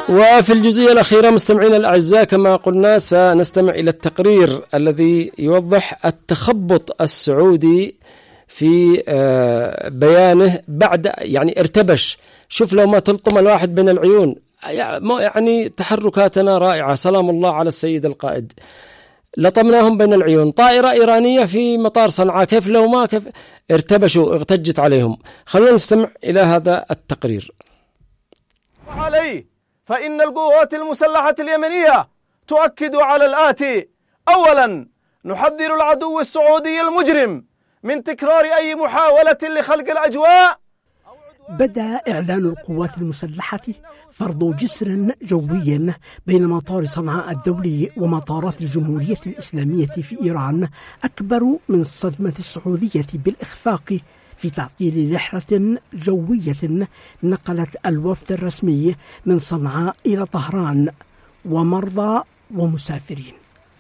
وفي الجزئية الأخيرة مستمعينا الأعزاء كما قلنا سنستمع إلى التقرير الذي يوضح التخبط السعودي في بيانه بعد يعني ارتبش. شوف لو ما تلطم الواحد بين العيون، يعني تحركاتنا رائعة، سلام الله على السيد القائد. لطمناهم بين العيون. طائرة إيرانية في مطار صنعاء، كيف لو ما كيف ارتبشوا، اغتجت عليهم. خلونا نستمع إلى هذا التقرير. عليه فإن القوات المسلحة اليمنية تؤكد على الآتي: أولا، نحذر العدو السعودي المجرم من تكرار أي محاولة لخلق الأجواء. بدأ إعلان القوات المسلحة فرض جسر جوي بين مطار صنعاء الدولي ومطارات الجمهورية الإسلامية في إيران أكبر من الصدمة السعودية بالإخفاق في تعطيل رحلة جوية نقلت الوفد الرسمي من صنعاء إلى طهران ومرضى ومسافرين.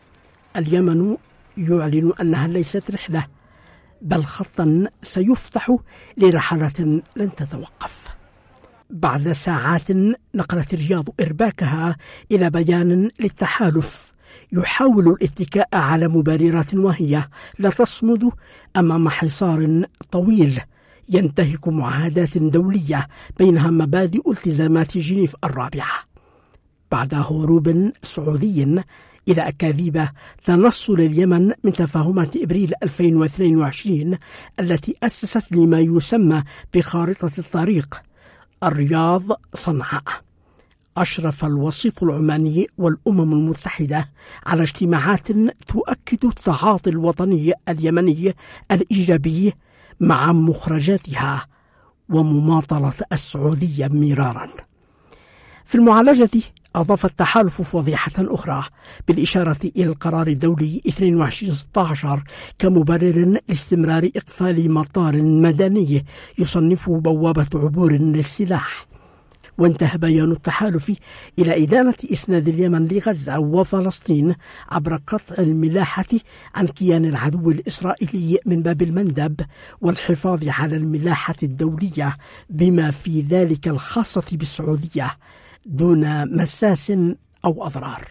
اليمن يعلن أنها ليست رحلة بل خطا سيفتح لرحلات لن تتوقف. بعد ساعات نقلت الرياض إرباكها إلى بيان للتحالف يحاول الاتكاء على مبررات وهي لا تصمد أمام حصار طويل ينتهك معاهدات دولية بينها مبادئ التزامات جنيف الرابعة. بعد هروب سعودي إلى أكاذيب تنصل اليمن من تفاهمات إبريل 2022 التي أسست لما يسمى بخارطة الطريق الرياض صنعاء، أشرف الوسيط العماني والأمم المتحدة على اجتماعات تؤكد التعاطي الوطني اليمني الإيجابي مع مخرجاتها ومماطلة السعودية مرارا. في المعالجة أضاف التحالف فضيحة أخرى بالإشارة إلى القرار الدولي 2216 كمبرر لاستمرار إقفال مطار مدني يصنفه بوابة عبور للسلاح. وانتهى بيان التحالف إلى إدانة إسناد اليمن لغزة وفلسطين عبر قطع الملاحة عن كيان العدو الإسرائيلي من باب المندب والحفاظ على الملاحة الدولية بما في ذلك الخاصة بالسعودية دون مساس أو أضرار.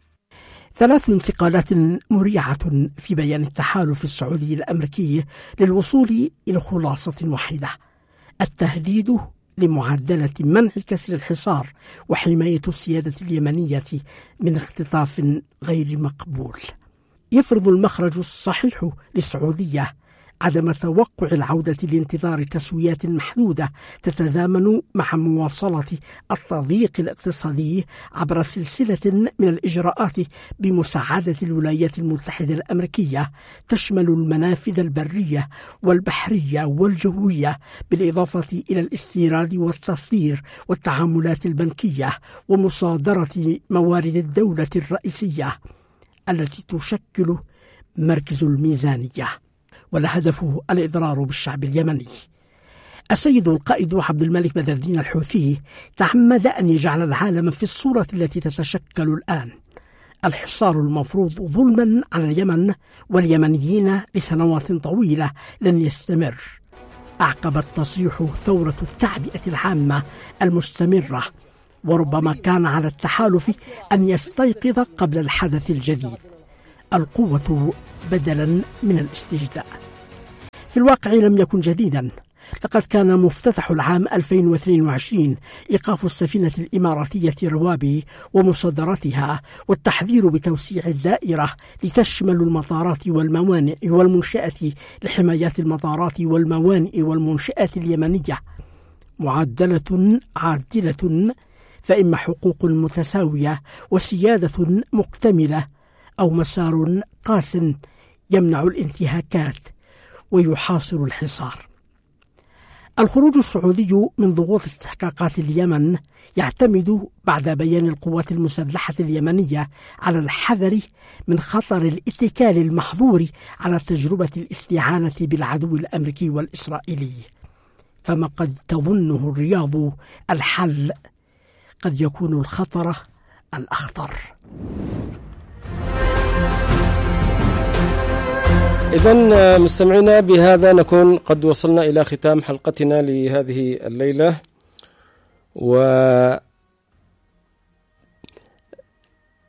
3 انتقالات مريعة في بيان التحالف السعودي الأمريكي للوصول إلى خلاصة واحدة: التهديد لمعدلة منع كسر الحصار وحماية السيادة اليمنية من اختطاف غير مقبول. يفرض المخرج الصحيح للسعودية عدم توقع العودة لانتظار تسويات محدودة تتزامن مع مواصلة التضييق الاقتصادي عبر سلسلة من الإجراءات بمساعدة الولايات المتحدة الأمريكية تشمل المنافذ البرية والبحرية والجوية، بالإضافة إلى الاستيراد والتصدير والتعاملات البنكية ومصادرة موارد الدولة الرئيسية التي تشكل مركز الميزانية، والهدف الإضرار بالشعب اليمني. السيد القائد عبد الملك بدر الدين الحوثي تعمد أن يجعل العالم في الصورة التي تتشكل الآن: الحصار المفروض ظلما على اليمن واليمنيين لسنوات طويلة لن يستمر. أعقب التصريح ثورة التعبئة العامة المستمرة، وربما كان على التحالف أن يستيقظ قبل الحدث الجديد: القوة بدلا من الاستجداء. في الواقع لم يكن جديدا، لقد كان مفتتح العام 2022 إيقاف السفينة الإماراتية روابي ومصادرتها والتحذير بتوسيع الدائرة لتشمل المطارات والموانئ والمنشآت لحماية المطارات والموانئ والمنشآت اليمنية. معدلة عادلة، فإما حقوق متساوية وسيادة مكتملة أو مسار قاس يمنع الانتهاكات ويحاصر الحصار. الخروج السعودي من ضغوط استحقاقات اليمن يعتمد بعد بيان القوات المسلحة اليمنية على الحذر من خطر الاتكال المحظور على تجربة الاستعانة بالعدو الأمريكي والإسرائيلي. فما قد تظنه الرياض الحل قد يكون الخطر الأخطر. إذن مستمعينا، بهذا نكون قد وصلنا إلى ختام حلقتنا لهذه الليلة،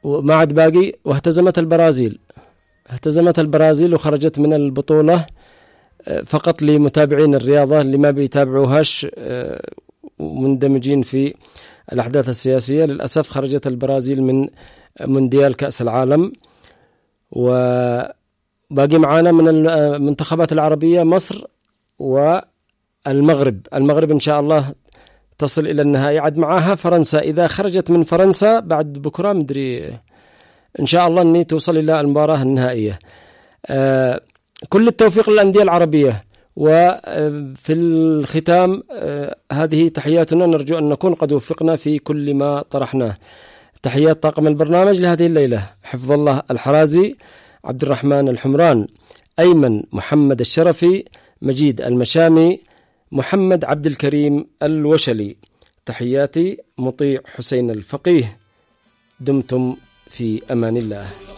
وما عاد باقي. واهتزمت البرازيل وخرجت من البطولة فقط لمتابعين الرياضة اللي ما بيتابعوهاش ومندمجين في الأحداث السياسية. للأسف خرجت البرازيل من مونديال كأس العالم. وباقي معانا من المنتخبات العربية مصر والمغرب. المغرب إن شاء الله تصل إلى النهائي. عاد معاها فرنسا، إذا خرجت من فرنسا بعد بكرة مدري إن شاء الله أني توصل إلى المباراة النهائية. كل التوفيق للأندية العربية. وفي الختام هذه تحياتنا، نرجو أن نكون قد وفقنا في كل ما طرحناه. تحيات طاقم البرنامج لهذه الليلة: حفظ الله الحرازي، عبد الرحمن الحمران، أيمن محمد الشرفي، مجيد المشامي، محمد عبد الكريم الوشلي. تحياتي مطيع حسين الفقيه. دمتم في أمان الله.